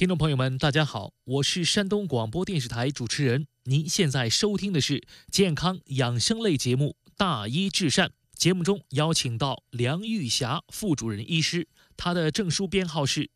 听众朋友们，大家好，我是山东广播电视台主持人。您现在收听的是健康养生类节目《大医治善》。节目中邀请到梁玉霞副主任医师，她的证书编号是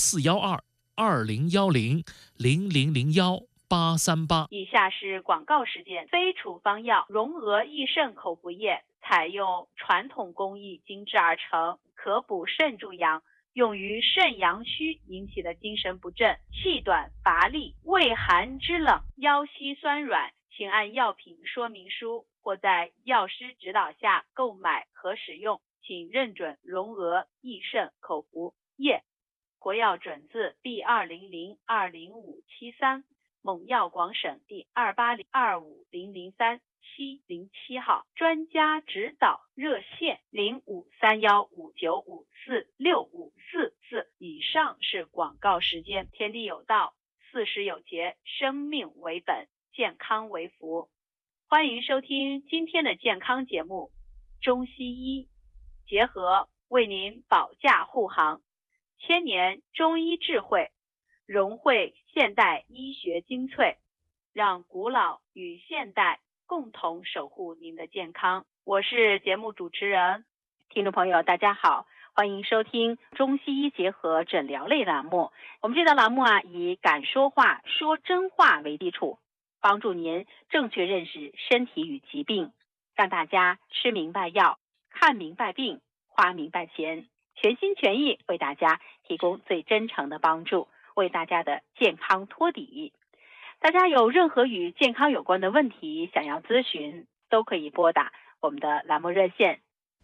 14122010001838。 以下是广告时间。非处方药荣娥益肾口服液，采用传统工艺精制而成，可补肾助阳。用于肾阳虚引起的精神不振、气短乏力、畏寒肢冷、腰膝酸软，请按药品说明书或在药师指导下购买和使用，请认准荣娥益肾口服液，国药准字 B200205737，蒙药广省第28025003707号，专家指导热线053159546544。以上是广告时间。天地有道，40有节，生命为本，健康为福。欢迎收听今天的健康节目，中西医结合为您保驾护航，千年中医智慧融汇现代医学精粹，让古老与现代共同守护您的健康。我是节目主持人，听众朋友大家好，欢迎收听中西医结合诊疗类栏目。我们这档栏目以敢说话、说真话为基础，帮助您正确认识身体与疾病，让大家吃明白药、看明白病、花明白钱，全心全意为大家提供最真诚的帮助，为大家的健康托底。大家有任何与健康有关的问题想要咨询，都可以拨打我们的栏目热线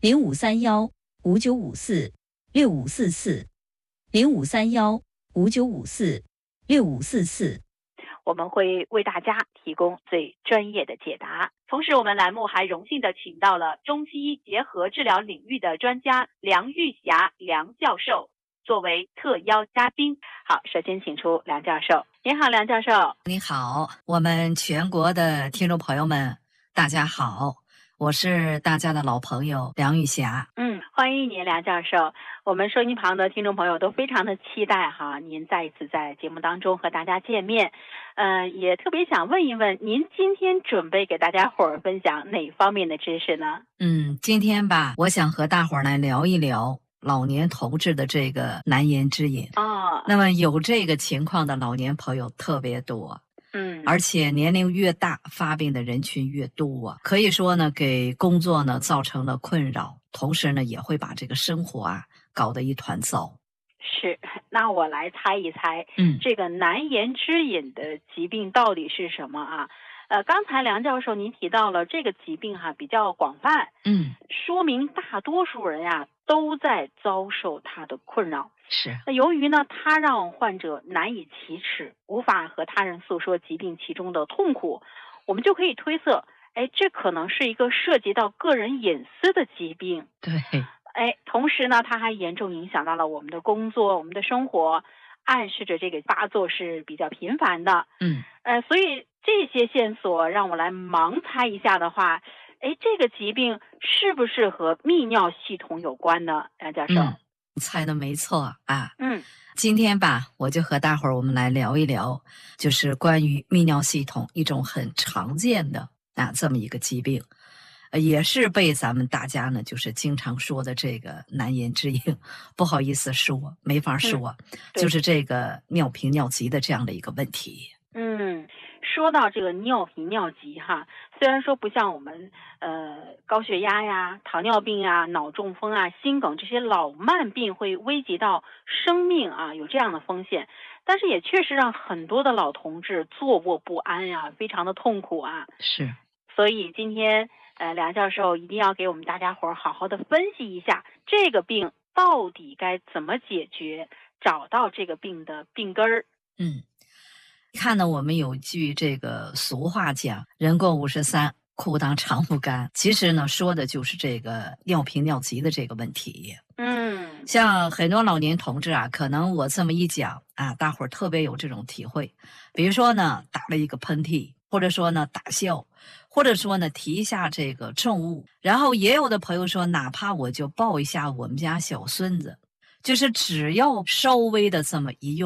053159546544，053159546544， 我们会为大家提供最专业的解答。同时，我们栏目还荣幸的请到了中西医结合治疗领域的专家梁玉霞梁教授作为特邀嘉宾。好，首先请出梁教授。您好，梁教授。 你好，我们全国的听众朋友们，大家好，我是大家的老朋友梁玉霞。 欢迎您，梁教授。我们收音旁的听众朋友都非常的期待您再一次在节目当中和大家见面。也特别想问一问，您今天准备给大家伙儿分享哪方面的知识呢？ 今天吧，我想和大伙儿来聊一聊老年同志的这个难言之隐。那么有这个情况的老年朋友特别多。而且年龄越大，发病的人群越多可以说呢，给工作呢造成了困扰，同时呢，也会把这个生活搞得一团糟。 是，那我来猜一猜，这个难言之隐的疾病到底是什么刚才梁教授您提到了这个疾病比较广泛，说明大多数人都在遭受它的困扰。 是。 那由于呢，它让患者难以启齿，无法和他人诉说疾病其中的痛苦，我们就可以推测，这可能是一个涉及到个人隐私的疾病。 对。 同时呢，它还严重影响到了我们的工作、我们的生活，暗示着这个发作是比较频繁的。所以这些线索让我来盲猜一下的话，这个疾病是不是和泌尿系统有关呢？梁教授。 猜的没错今天吧，我就和大伙儿我们来聊一聊，就是关于泌尿系统一种很常见的这么一个疾病，也是被咱们大家呢就是经常说的这个难言之隐，不好意思说，没法说，就是这个尿频尿急的这样的一个问题。 说到这个尿频尿急虽然说不像我们高血压呀、糖尿病呀、脑中风心梗这些老慢病会危及到生命有这样的风险，但是也确实让很多的老同志坐卧不安非常的痛苦是。 所以今天梁教授一定要给我们大家伙好好的分析一下这个病到底该怎么解决，找到这个病的病根儿。 看呢，我们有句这个俗话讲，人过53，裤裆常不干。其实呢，说的就是这个尿频尿急的这个问题。像很多老年同志可能我这么一讲大伙儿特别有这种体会。比如说呢，打了一个喷嚏，或者说呢打笑，或者说呢提一下这个重物，然后也有的朋友说，哪怕我就抱一下我们家小孙子，就是只要稍微的这么一用力，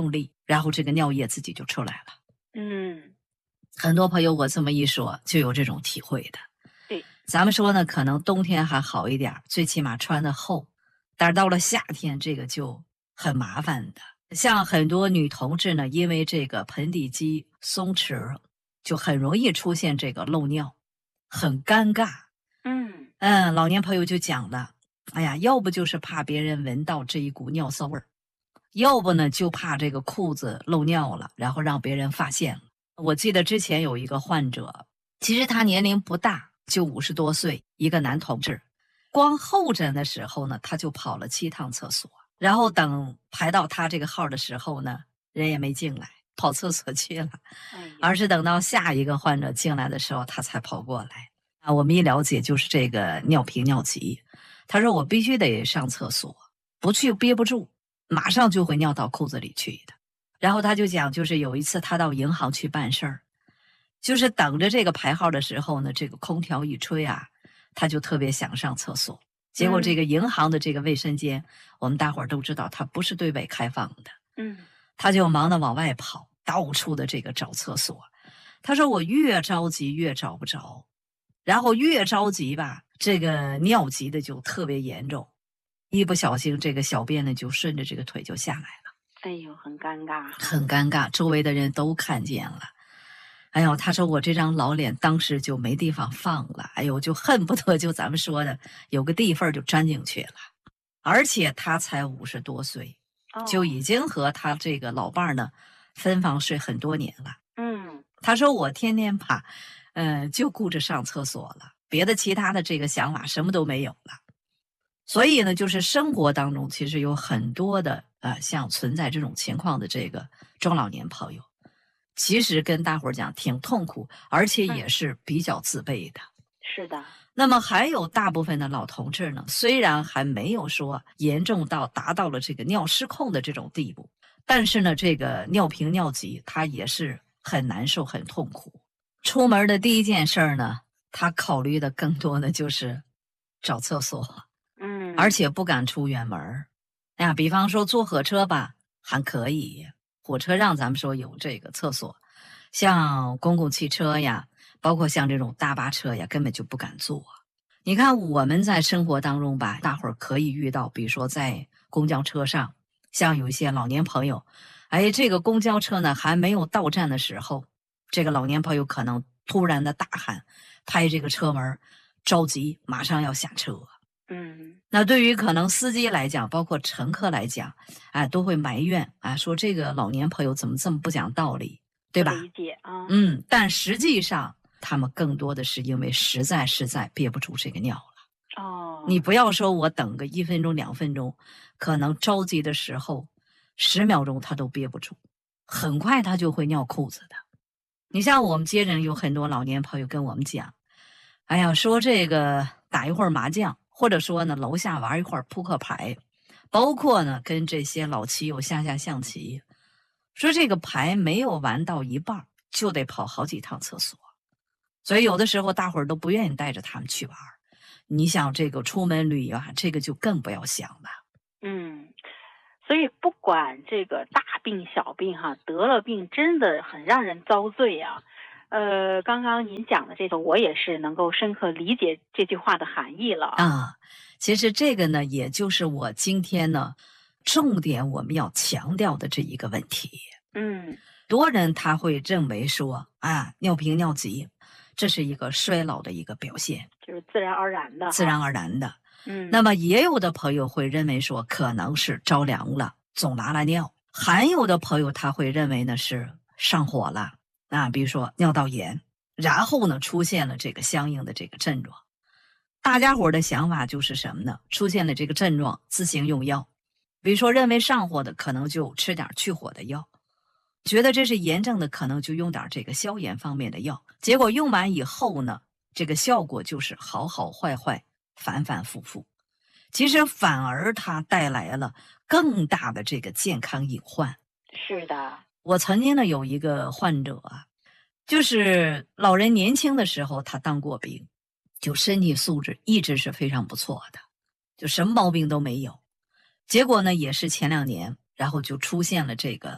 然后这个尿液自己就出来了。 嗯， 很多朋友我这么一说就有这种体会的。 对， 咱们说呢，可能冬天还好一点，最起码穿得厚，但是到了夏天这个就很麻烦的。像很多女同志呢，因为这个盆底肌松弛，就很容易出现这个漏尿，很尴尬。老年朋友就讲了，哎呀，要不就是怕别人闻到这一股尿骚味儿，要不呢就怕这个裤子漏尿了，然后让别人发现了。我记得之前有一个患者，其实他年龄不大，就50多岁，一个男同志，光候诊的时候呢，他就跑了7趟厕所，然后等排到他这个号的时候呢，人也没进来，跑厕所去了，而是等到下一个患者进来的时候，他才跑过来。我们一了解就是这个尿频尿急，他说我必须得上厕所，不去憋不住，马上就会尿到裤子里去的。然后他就讲，就是有一次他到银行去办事儿，就是等着这个排号的时候呢，这个空调一吹啊，他就特别想上厕所。结果这个银行的这个卫生间，我们大伙儿都知道，它不是对外开放的。他就忙得往外跑，到处的这个找厕所。他说我越着急越找不着，然后越着急吧，这个尿急的就特别严重，一不小心这个小便呢就顺着这个腿就下来了。 哎呦，很尴尬， 很尴尬，周围的人都看见了。哎呦，他说我这张老脸当时就没地方放了，哎呦，就恨不得就咱们说的有个地缝就钻进去了。而且他才50多岁，就已经和他这个老伴儿呢分房睡很多年了。他说我天天吧，就顾着上厕所了，别的其他的这个想法什么都没有了。所以呢，就是生活当中其实有很多的像存在这种情况的这个中老年朋友，其实跟大伙儿讲挺痛苦，而且也是比较自卑的。 是的。 那么还有大部分的老同志呢，虽然还没有说严重到达到了这个尿失控的这种地步，但是呢，这个尿频尿急他也是很难受很痛苦。出门的第一件事呢，他考虑的更多的就是找厕所。而且不敢出远门。哎呀，比方说坐火车吧，还可以，火车上咱们说有这个厕所，像公共汽车呀，包括像这种大巴车呀，根本就不敢坐。你看我们在生活当中吧，大伙儿可以遇到，比如说在公交车上，像有一些老年朋友，哎，这个公交车呢还没有到站的时候，这个老年朋友可能突然的大喊，拍这个车门，着急马上要下车。那对于可能司机来讲，包括乘客来讲，都会埋怨说这个老年朋友怎么这么不讲道理，对吧？ 理解啊。 但实际上他们更多的是因为实在憋不住这个尿了。你不要说我等个1分钟2分钟，可能着急的时候10秒钟他都憋不住，很快他就会尿裤子的。你像我们接着有很多老年朋友跟我们讲，哎呀，说这个打一会儿麻将，或者说呢楼下玩一会儿扑克牌，包括呢跟这些老棋友下象棋，说这个牌没有玩到一半就得跑好几趟厕所，所以有的时候大伙儿都不愿意带着他们去玩。你想这个出门旅游这个就更不要想了。 所以不管这个大病小病得了病真的很让人遭罪啊。刚刚您讲的这个，我也是能够深刻理解这句话的含义了其实这个呢，也就是我今天呢，重点我们要强调的这一个问题。多人他会认为说尿频尿急，这是一个衰老的一个表现， 就是自然而然的。 那么也有的朋友会认为说，可能是着凉了，总拉拉尿；还有的朋友他会认为呢是上火了。比如说尿道炎，然后呢出现了这个相应的这个症状。大家伙的想法就是什么呢？出现了这个症状，自行用药，比如说认为上火的可能就吃点去火的药，觉得这是炎症的可能就用点这个消炎方面的药，结果用完以后呢，这个效果就是好好坏坏，反反复复，其实反而它带来了更大的这个健康隐患。 是的。 我曾经呢有一个患者就是老人年轻的时候他当过兵，就身体素质一直是非常不错的，就什么毛病都没有。结果呢也是前2年，然后就出现了这个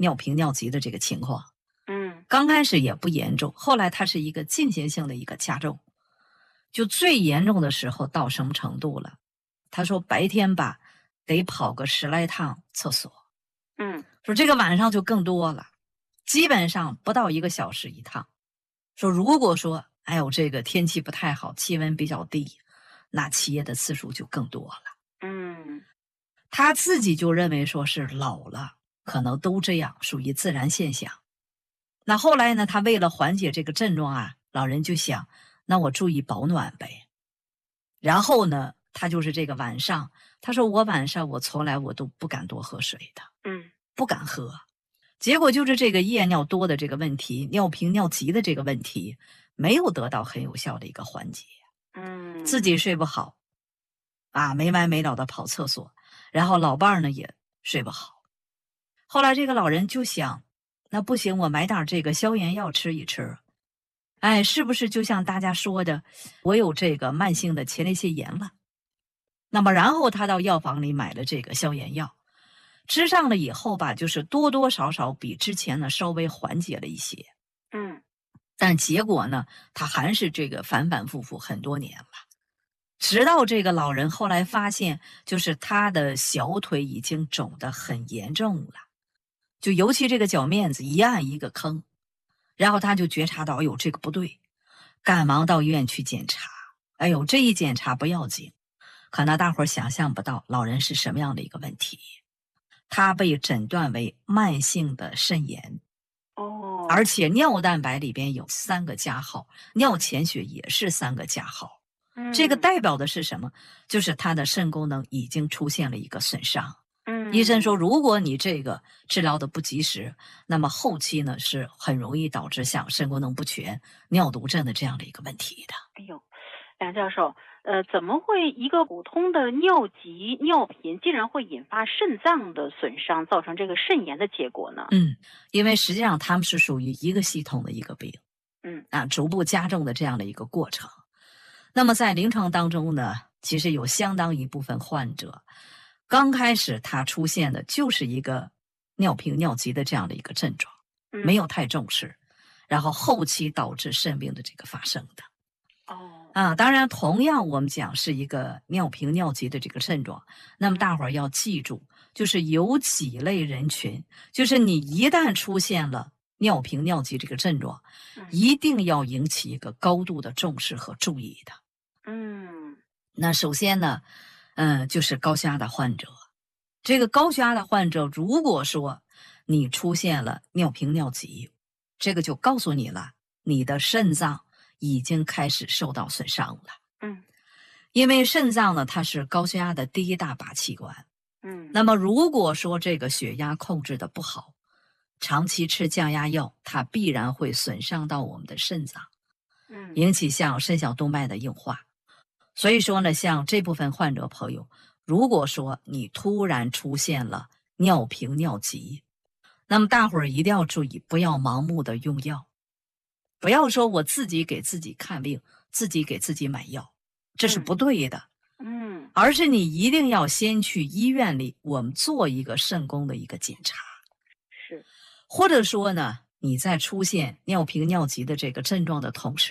尿频尿急的这个情况。刚开始也不严重，后来它是一个进行性的一个加重，就最严重的时候到什么程度了？他说白天吧得跑个10来趟厕所，说这个晚上就更多了，基本上不到1个小时一趟。说如果说哎呦这个天气不太好，气温比较低，那起夜的次数就更多了。他自己就认为说是老了，可能都这样，属于自然现象。那后来呢，他为了缓解这个症状啊，老人就想，那我注意保暖呗。然后呢，他就是这个晚上，他说我晚上我从来我都不敢多喝水的，不敢喝。结果就是这个夜尿多的这个问题，尿频尿急的这个问题，没有得到很有效的一个缓解。自己睡不好，啊，没完没了的跑厕所，然后老伴儿呢也睡不好。后来这个老人就想，那不行，我买点这个消炎药吃一吃。哎，是不是就像大家说的，我有这个慢性的前列腺炎了？那么然后他到药房里买了这个消炎药，吃上了以后吧，就是多多少少比之前呢稍微缓解了一些。但结果呢，他还是这个反反复复很多年了。直到这个老人后来发现，就是他的小腿已经肿得很严重了，就尤其这个脚面子一按一个坑，然后他就觉察到，哎呦，这个不对，赶忙到医院去检查。哎呦，这一检查不要紧，可能大伙儿想象不到老人是什么样的一个问题。他被诊断为慢性的肾炎，而且尿蛋白里边有3个加号，尿潜血也是3个加号。这个代表的是什么？就是他的肾功能已经出现了一个损伤。医生说，如果你这个治疗的不及时，那么后期呢是很容易导致像肾功能不全、尿毒症的这样的一个问题的。 哎呦，梁教授，怎么会一个普通的尿急、尿频竟然会引发肾脏的损伤，造成这个肾炎的结果呢？ 因为实际上他们是属于一个系统的一个病，逐步加重的这样的一个过程。那么在临床当中呢，其实有相当一部分患者，刚开始他出现的就是一个尿频尿急的这样的一个症状，没有太重视，然后后期导致肾病的这个发生的。当然同样我们讲是一个尿频尿急的这个症状，那么大伙儿要记住，就是有几类人群，就是你一旦出现了尿频尿急这个症状，一定要引起一个高度的重视和注意的。那首先呢，就是高血压的患者。这个高血压的患者，如果说你出现了尿频尿急，这个就告诉你了，你的肾脏已经开始受到损伤了。因为肾脏呢，它是高血压的第一大把器官。那么如果说这个血压控制的不好，长期吃降压药，它必然会损伤到我们的肾脏，引起像肾小动脉的硬化。所以说呢，像这部分患者朋友，如果说你突然出现了尿频尿急，那么大伙儿一定要注意，不要盲目的用药，不要说我自己给自己看病，自己给自己买药，这是不对的。而是你一定要先去医院里，我们做一个肾功的一个检查。或者说呢，你在出现尿频尿急的这个症状的同时，